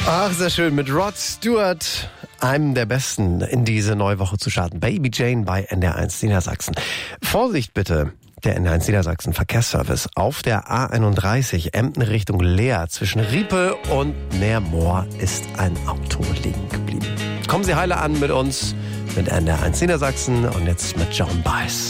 Ach, sehr schön. Mit Rod Stewart, einem der Besten, in diese neue Woche zu starten. Baby Jane bei NDR1 Niedersachsen. Vorsicht bitte. Der NDR1 Niedersachsen Verkehrsservice auf der A31 Emden Richtung Leer zwischen Riepe und Neermoor ist ein Auto liegen geblieben. Kommen Sie heile an mit uns, mit NDR1 Niedersachsen und jetzt mit Joan Baez.